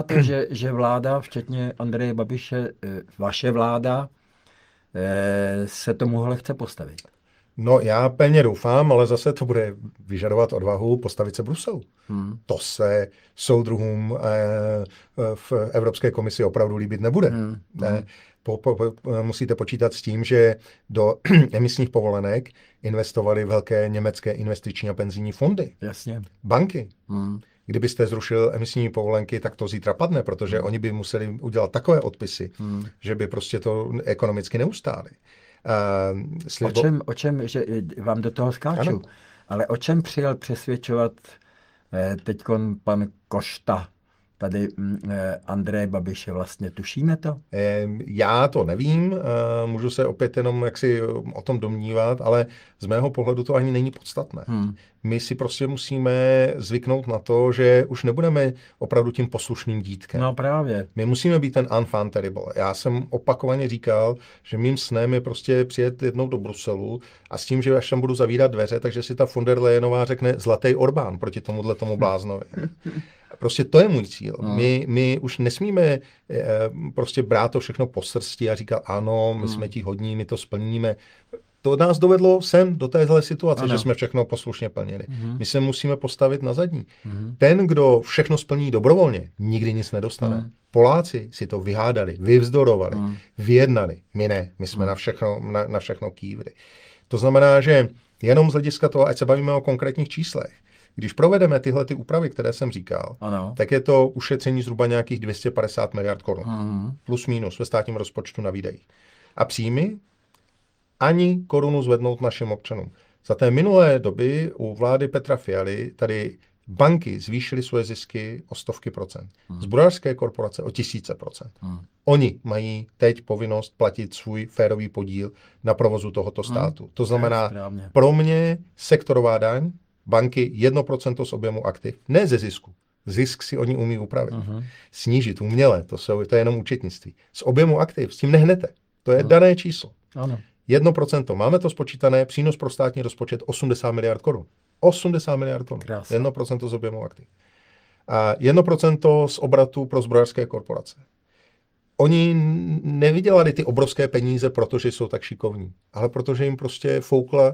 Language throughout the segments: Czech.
to, že vláda, včetně Andreje Babiše, vaše vláda, se tomuhle chce postavit? No já pevně doufám, ale zase to bude vyžadovat odvahu postavit se Bruselu. Hmm. To se soudruhům v Evropské komisi opravdu líbit nebude. Hmm. Musíte počítat s tím, že do emisních povolenek investovaly velké německé investiční a penzijní fondy. Jasně. Banky. Hmm. Kdybyste zrušil emisní povolenky, tak to zítra padne, protože oni by museli udělat takové odpisy, že by prostě to ekonomicky neustáli. O čem, že vám do toho skáču, ano. Ale o čem přijel přesvědčovat teďkon pan Košta, tady Andreje Babiše vlastně, tušíme to? Já to nevím, můžu se opět jenom jaksi o tom domnívat, ale z mého pohledu to ani není podstatné. My si prostě musíme zvyknout na to, že už nebudeme opravdu tím poslušným dítkem. No právě. My musíme být ten enfant terrible. Já jsem opakovaně říkal, že mým snem je prostě přijet jednou do Bruselu a s tím, že až tam budu zavírat dveře, takže si ta von der Leyenová řekne zlatý Orbán proti tomu bláznovi. Prostě to je můj cíl. My už nesmíme prostě brát to všechno po srsti a říkat ano, my jsme ti hodní, my to splníme. To nás dovedlo sem do téhle situace, že jsme všechno poslušně plnili. My se musíme postavit na zadní. Ten, kdo všechno splní dobrovolně, nikdy nic nedostane. Poláci si to vyhádali, vyvzdorovali, vyjednali. My ne, my jsme na všechno kývli. To znamená, že jenom z hlediska toho, ať se bavíme o konkrétních číslech, když provedeme tyhle ty úpravy, které jsem říkal, tak je to ušetření zhruba nějakých 250 miliard korun. Plus minus ve státním rozpočtu na výdajích. A příjmy ani korunu zvednout našim občanům. Za té minulé doby u vlády Petra Fialy tady banky zvýšily svoje zisky o stovky procent. Zbrojařské korporace o tisíce procent. Oni mají teď povinnost platit svůj férový podíl na provozu tohoto státu. To znamená, pro mě sektorová daň, banky 1% z objemu aktiv, ne ze zisku. Zisk si oni umí upravit. Snížit uměle, to je jenom účetnictví. Z objemu aktiv, s tím nehnete. To je dané číslo. Ano. 1%, máme to spočítané, přínos pro státní rozpočet 80 miliard korun. 80 miliard korun. 1% z objemu aktiv. A 1% z obratu pro zbrojařské korporace. Oni nevydělali ty obrovské peníze, protože jsou tak šikovní, ale protože jim prostě foukla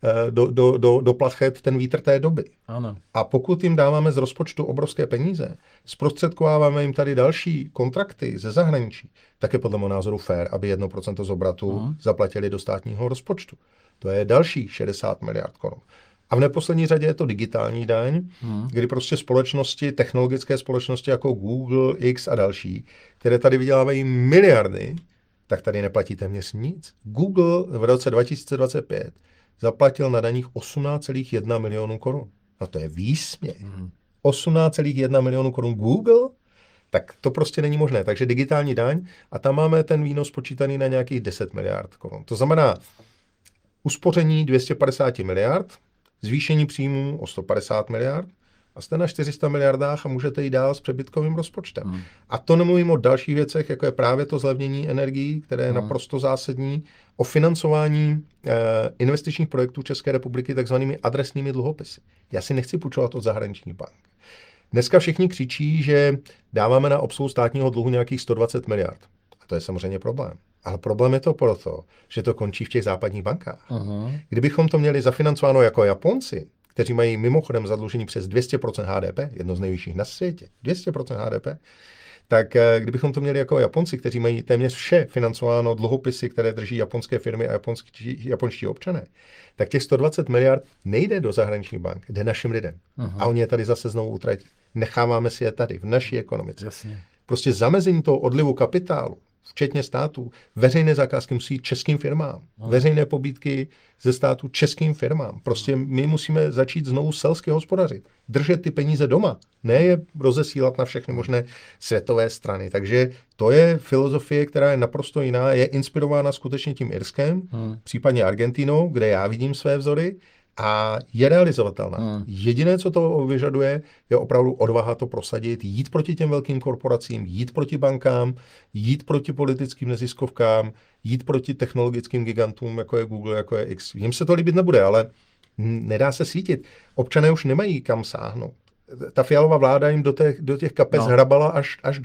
do plachet ten vítr té doby. Ano. A pokud jim dáváme z rozpočtu obrovské peníze, zprostředkováváme jim tady další kontrakty ze zahraničí, tak je podle mého názoru fér, aby 1% z obratu zaplatili do státního rozpočtu. To je další 60 miliard korun. A v neposlední řadě je to digitální daň, kdy prostě společnosti, technologické společnosti jako Google, X a další, které tady vydělávají miliardy, tak tady neplatí téměř nic. Google v roce 2025 zaplatil na daních 18,1 milionů korun. No to je výsměch. 18,1 milionů korun Google? Tak to prostě není možné. Takže digitální daň a tam máme ten výnos počítaný na nějakých 10 miliard korun. To znamená uspoření 250 miliard, zvýšení příjmů o 150 miliard a jste na 400 miliardách a můžete jít dál s přebytkovým rozpočtem. A to nemluvím o dalších věcech, jako je právě to zlevnění energií, které je naprosto zásadní, o financování investičních projektů České republiky takzvanými adresnými dluhopisy. Já si nechci půjčovat od zahraničních bank. Dneska všichni křičí, že dáváme na obsluhu státního dluhu nějakých 120 miliard. A to je samozřejmě problém. Ale problém je to proto, že to končí v těch západních bankách. Kdybychom to měli zafinancováno jako Japonci, kteří mají mimochodem zadlužení přes 200% HDP, jedno z nejvyšších na světě, 200% HDP, tak kdybychom to měli jako Japonci, kteří mají téměř vše financováno dluhopisy, které drží japonské firmy a japonští občané, tak těch 120 miliard nejde do zahraničních bank, jde našim lidem. A oni je tady zase znovu utratí. Necháváme si je tady, v naší ekonomice. Jasně. Prostě zamezení toho odlivu kapitálu, včetně států, veřejné zakázky musí jít českým firmám. Veřejné pobídky ze státu českým firmám. Prostě my musíme začít znovu selsky hospodařit. Držet ty peníze doma, ne je rozesílat na všechny možné světové strany. Takže to je filozofie, která je naprosto jiná, je inspirována skutečně tím Irskem, případně Argentinou, kde já vidím své vzory, a je realizovatelná. Jediné, co to vyžaduje, je opravdu odvaha to prosadit, jít proti těm velkým korporacím, jít proti bankám, jít proti politickým neziskovkám, jít proti technologickým gigantům, jako je Google, jako je X. Jim se to líbit nebude, ale nedá se svítit. Občané už nemají kam sáhnout. Ta Fialova vláda jim do těch kapes hrabala až